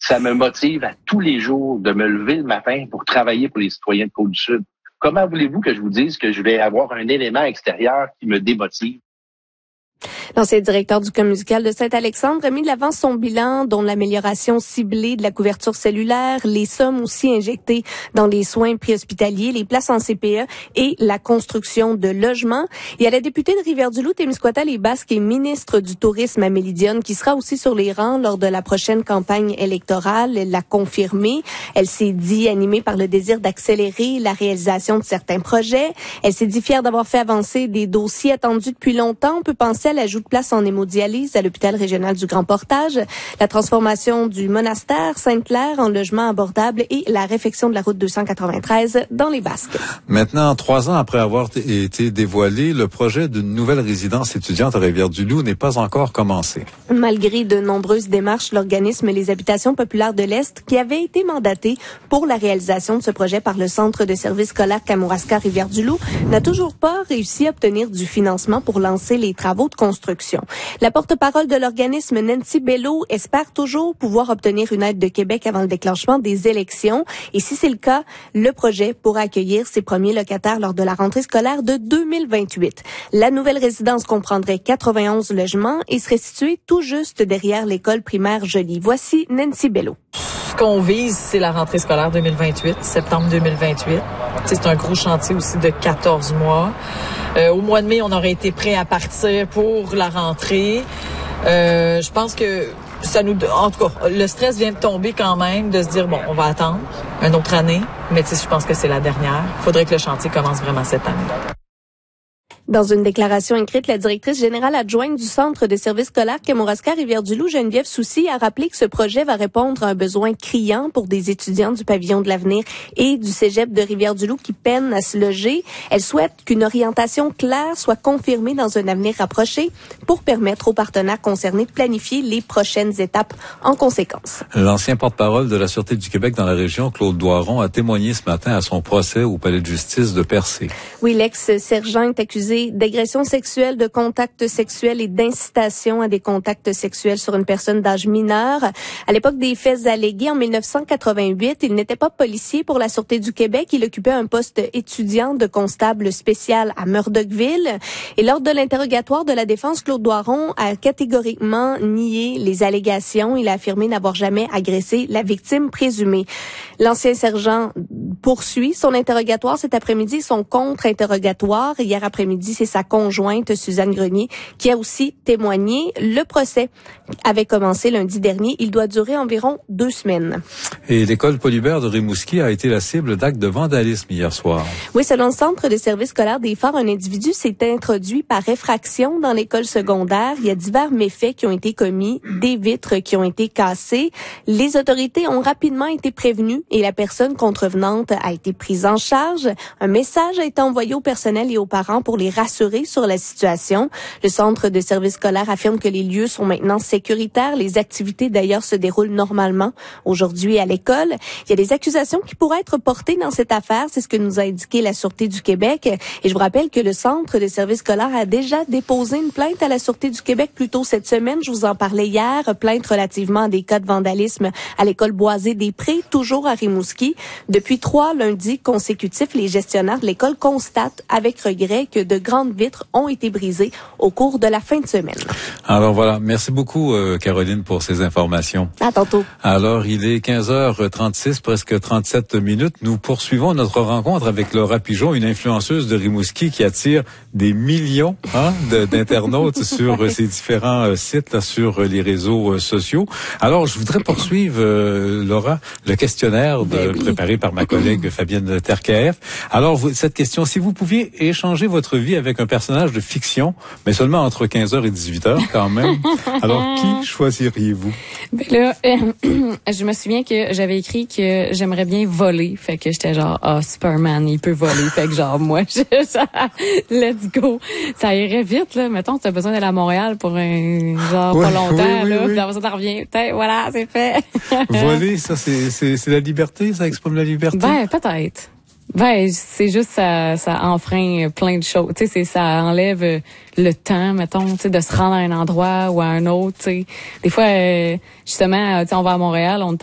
Ça me motive à tous les jours de me lever le matin pour travailler pour les citoyens de Côte-du-Sud. Comment voulez-vous que je vous dise que je vais avoir un élément extérieur qui me démotive? L'ancien directeur du camp musical de Saint-Alexandre a mis de l'avant son bilan, dont l'amélioration ciblée de la couverture cellulaire, les sommes aussi injectées dans les soins préhospitaliers, les places en CPE et la construction de logements. Il y a la députée de Rivière-du-Loup, Témiscouata-les-Basques et ministre du Tourisme, Amélie Dionne, qui sera aussi sur les rangs lors de la prochaine campagne électorale. Elle l'a confirmé. Elle s'est dit animée par le désir d'accélérer la réalisation de certains projets. Elle s'est dit fière d'avoir fait avancer des dossiers attendus depuis longtemps. On peut penser à l'ajout de place en hémodialyse à l'hôpital régional du Grand Portage, la transformation du monastère Sainte-Claire en logement abordable et la réfection de la route 293 dans les Basques. Maintenant, 3 ans après avoir été dévoilé, le projet d'une nouvelle résidence étudiante à Rivière-du-Loup n'est pas encore commencé. Malgré de nombreuses démarches, l'organisme Les Habitations populaires de l'Est, qui avait été mandaté pour la réalisation de ce projet par le Centre de services scolaires Kamouraska Rivière-du-Loup, n'a toujours pas réussi à obtenir du financement pour lancer les travaux de construction. La porte-parole de l'organisme, Nancy Bello, espère toujours pouvoir obtenir une aide de Québec avant le déclenchement des élections. Et si c'est le cas, le projet pourra accueillir ses premiers locataires lors de la rentrée scolaire de 2028. La nouvelle résidence comprendrait 91 logements et serait située tout juste derrière l'école primaire Joly. Voici Nancy Bello. Ce qu'on vise, c'est la rentrée scolaire 2028, septembre 2028. C'est un gros chantier aussi de 14 mois. Au mois de mai, on aurait été prêt à partir pour la rentrée. Je pense que en tout cas, le stress vient de tomber quand même, de se dire, bon, on va attendre une autre année. Mais je pense que c'est la dernière. Il faudrait que le chantier commence vraiment cette année. Dans une déclaration écrite, la directrice générale adjointe du Centre de services scolaires Kamouraska Rivière-du-Loup, Geneviève Soucy, a rappelé que ce projet va répondre à un besoin criant pour des étudiants du pavillon de l'avenir et du cégep de Rivière-du-Loup qui peinent à se loger. Elle souhaite qu'une orientation claire soit confirmée dans un avenir rapproché pour permettre aux partenaires concernés de planifier les prochaines étapes en conséquence. L'ancien porte-parole de la Sûreté du Québec dans la région, Claude Doiron, a témoigné ce matin à son procès au palais de justice de Percé. Oui, l'ex-sergent est accusé d'agression sexuelle, de contact sexuel et d'incitation à des contacts sexuels sur une personne d'âge mineur. À l'époque des faits allégués en 1988, il n'était pas policier pour la Sûreté du Québec. Il occupait un poste étudiant de constable spécial à Murdochville. Et lors de l'interrogatoire de la défense, Claude Doiron a catégoriquement nié les allégations. Il a affirmé n'avoir jamais agressé la victime présumée. L'ancien sergent poursuit son interrogatoire cet après-midi, son contre-interrogatoire. Hier après-midi, c'est sa conjointe, Suzanne Grenier, qui a aussi témoigné. Le procès avait commencé lundi dernier. Il doit durer environ 2 semaines. Et l'école Polybert de Rimouski a été la cible d'actes de vandalisme hier soir. Oui, selon le Centre de services scolaires des Phares, un individu s'est introduit par effraction dans l'école secondaire. Il y a divers méfaits qui ont été commis, des vitres qui ont été cassées. Les autorités ont rapidement été prévenues et la personne contrevenante a été prise en charge. Un message a été envoyé au personnel et aux parents pour les rassurer sur la situation. Le Centre de services scolaires affirme que les lieux sont maintenant sécuritaires. Les activités, d'ailleurs, se déroulent normalement aujourd'hui à l'école. Il y a des accusations qui pourraient être portées dans cette affaire. C'est ce que nous a indiqué la Sûreté du Québec. Et je vous rappelle que le Centre de services scolaires a déjà déposé une plainte à la Sûreté du Québec plus tôt cette semaine. Je vous en parlais hier. Plainte relativement à des cas de vandalisme à l'école Boisé-des-Prés, toujours à Rimouski. Depuis 3 lundis consécutifs, les gestionnaires de l'école constatent avec regret que de grandes vitres ont été brisées au cours de la fin de semaine. Alors voilà, merci beaucoup Caroline pour ces informations. À tantôt. Alors il est 15h36, presque 37 minutes. Nous poursuivons notre rencontre avec Laura Pigeon, une influenceuse de Rimouski qui attire des millions d'internautes sur ses différents sites, là, sur les réseaux sociaux. Alors je voudrais poursuivre, Laura, le questionnaire préparé par ma collègue Fabienne Terkaef. Alors cette question, si vous pouviez échanger votre vie avec un personnage de fiction, mais seulement entre 15h et 18h quand même, alors qui choisiriez-vous? Ben là, je me souviens que j'avais écrit que j'aimerais bien voler. Fait que j'étais genre, Superman, il peut voler. Fait que genre, moi, let's go. Ça irait vite, là. Mettons, tu as besoin d'aller à Montréal pour un genre pas longtemps, là. Puis après ça, t'en reviens. Voilà, c'est fait. Voler, ça, c'est la liberté? Ça exprime la liberté? Ben, peut-être. Ben, c'est juste ça enfreint plein de choses. Tu sais, ça enlève le temps, mettons, tu sais, de se rendre à un endroit ou à un autre, tu sais. Des fois, justement, tu sais, on va à Montréal, on